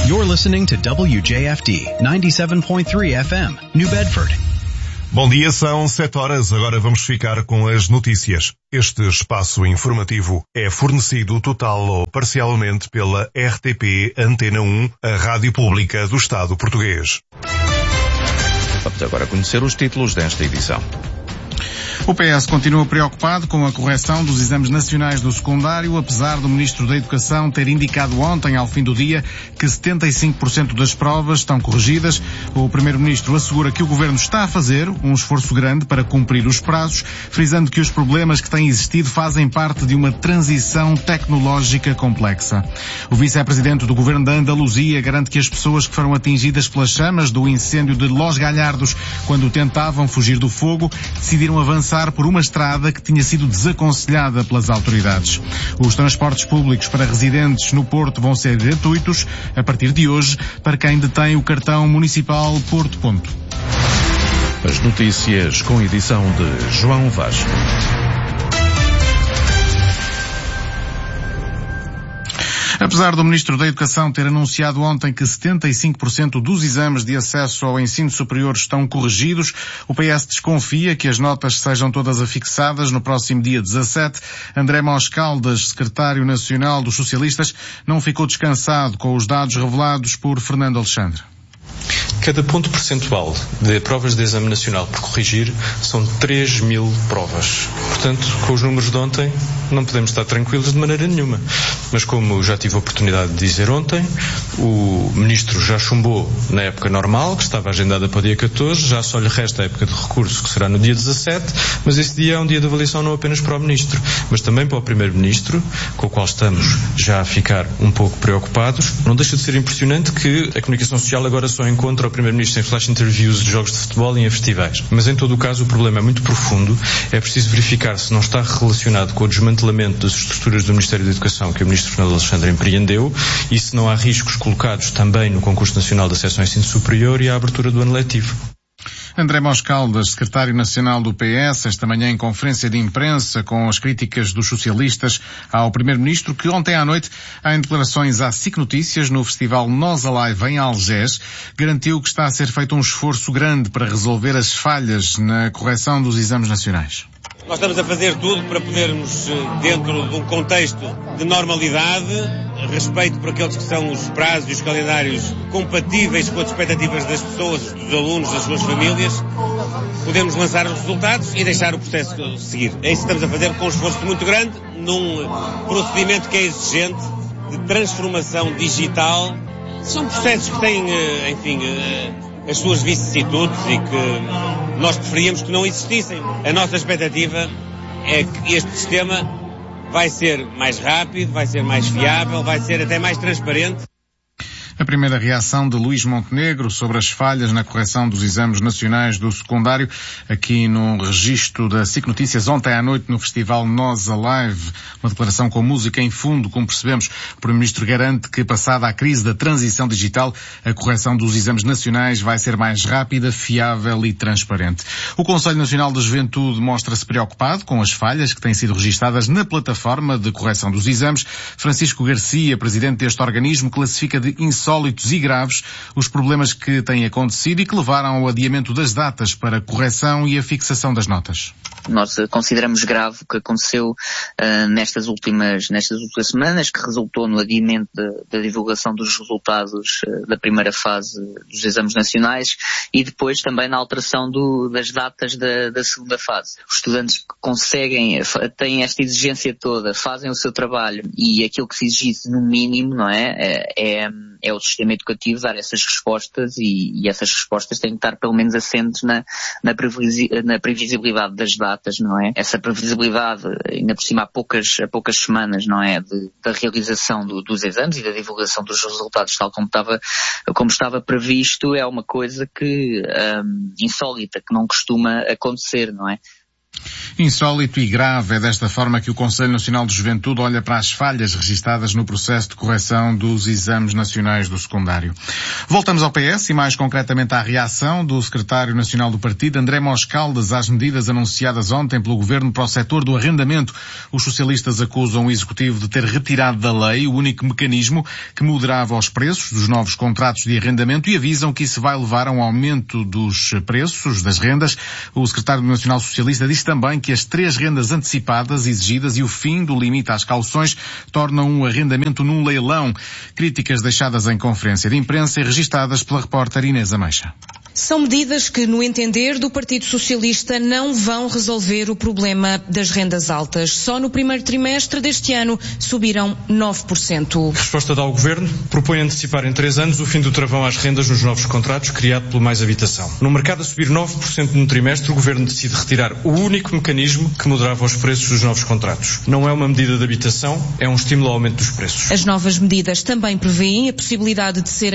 You're listening to WJFD 97.3 FM, New Bedford. Bom dia, são 7 horas. Agora vamos ficar com as notícias. Este espaço informativo é fornecido total ou parcialmente pela RTP Antena 1, a rádio pública do Estado português. Vamos agora conhecer os títulos desta edição. O PS continua preocupado com a correção dos exames nacionais do secundário, apesar do Ministro da Educação ter indicado ontem, ao fim do dia, que 75% das provas estão corrigidas. O Primeiro-Ministro assegura que o Governo está a fazer um esforço grande para cumprir os prazos, frisando que os problemas que têm existido fazem parte de uma transição tecnológica complexa. O Vice-Presidente do Governo da Andaluzia garante que as pessoas que foram atingidas pelas chamas do incêndio de Los Galhardos, quando tentavam fugir do fogo, decidiram avançar por uma estrada que tinha sido desaconselhada pelas autoridades. Os transportes públicos para residentes no Porto vão ser gratuitos a partir de hoje para quem detém o cartão municipal Porto Ponto. As notícias com edição de João Vaz. Apesar do Ministro da Educação ter anunciado ontem que 75% dos exames de acesso ao ensino superior estão corrigidos, o PS desconfia que as notas sejam todas afixadas no próximo dia 17. André Mós Caldas, secretário nacional dos socialistas, não ficou descansado com os dados revelados por Fernando Alexandre. Cada ponto percentual de provas de exame nacional por corrigir são 3.000 provas. Portanto, com os números de ontem, não podemos estar tranquilos de maneira nenhuma. Mas como já tive a oportunidade de dizer ontem, o Ministro já chumbou na época normal, que estava agendada para o dia 14, já só lhe resta a época de recurso, que será no dia 17, mas esse dia é um dia de avaliação não apenas para o Ministro, mas também para o Primeiro-Ministro, com o qual estamos já a ficar um pouco preocupados. Não deixa de ser impressionante que a comunicação social agora só encontra o Primeiro-Ministro em flash interviews de jogos de futebol e em festivais. Mas em todo o caso o problema é muito profundo. É preciso verificar se não está relacionado com o desmantelamento das estruturas do Ministério da Educação que o Ministro Fernando Alexandre empreendeu e se não há riscos colocados também no Concurso Nacional de Acesso ao Ensino Superior e à abertura do ano letivo. André Mós Caldas, secretário nacional do PS, esta manhã em conferência de imprensa com as críticas dos socialistas ao Primeiro-Ministro, que ontem à noite, em declarações à SIC Notícias, no festival Nós Alive em Algés, garantiu que está a ser feito um esforço grande para resolver as falhas na correção dos exames nacionais. Nós estamos a fazer tudo para podermos, dentro de um contexto de normalidade, respeito por aqueles que são os prazos e os calendários compatíveis com as expectativas das pessoas, dos alunos, das suas famílias, podemos lançar os resultados e deixar o processo seguir. É isso que estamos a fazer com um esforço muito grande, num procedimento que é exigente, de transformação digital. São processos que têm, as suas vicissitudes e que nós preferíamos que não existissem. A nossa expectativa é que este sistema vai ser mais rápido, vai ser mais fiável, vai ser até mais transparente. A primeira reação de Luís Montenegro sobre as falhas na correção dos exames nacionais do secundário, aqui no registro da SIC Notícias, ontem à noite no festival Nós Alive, uma declaração com música em fundo, como percebemos. O Primeiro-Ministro garante que, passada a crise da transição digital, a correção dos exames nacionais vai ser mais rápida, fiável e transparente. O Conselho Nacional da Juventude mostra-se preocupado com as falhas que têm sido registadas na plataforma de correção dos exames. Francisco Garcia, presidente deste organismo, classifica de insólitos e graves os problemas que têm acontecido e que levaram ao adiamento das datas para a correção e a fixação das notas. Nós consideramos grave o que aconteceu nestas últimas semanas, que resultou no adiamento da divulgação dos resultados da primeira fase dos exames nacionais e depois também na alteração das datas da segunda fase. Os estudantes que conseguem, têm esta exigência toda, fazem o seu trabalho e aquilo que se exige no mínimo, não é? É o sistema educativo dar essas respostas e essas respostas têm que estar pelo menos assentes na previsibilidade das datas, não é? Essa previsibilidade, ainda por cima há poucas semanas, não é? Da realização dos exames e da divulgação dos resultados tal como estava previsto, é uma coisa que insólita, que não costuma acontecer, não é? Insólito e grave, é desta forma que o Conselho Nacional de Juventude olha para as falhas registadas no processo de correção dos exames nacionais do secundário. Voltamos ao PS e mais concretamente à reação do secretário nacional do partido, André Mos Caldas, às medidas anunciadas ontem pelo Governo para o setor do arrendamento. Os socialistas acusam o Executivo de ter retirado da lei o único mecanismo que moderava os preços dos novos contratos de arrendamento e avisam que isso vai levar a um aumento dos preços das rendas. O secretário nacional socialista diz também que as 3 rendas antecipadas exigidas e o fim do limite às cauções tornam um arrendamento num leilão. Críticas deixadas em conferência de imprensa e registadas pela repórter Inês Ameixa. São medidas que, no entender do Partido Socialista, não vão resolver o problema das rendas altas. Só no primeiro trimestre deste ano subiram 9%. A resposta dá ao Governo propõe antecipar em 3 anos o fim do travão às rendas nos novos contratos criado pelo Mais Habitação. No mercado a subir 9% no trimestre, o Governo decide retirar o único mecanismo que moderava os preços dos novos contratos. Não é uma medida de habitação, é um estímulo ao aumento dos preços. As novas medidas também prevêem a possibilidade de ser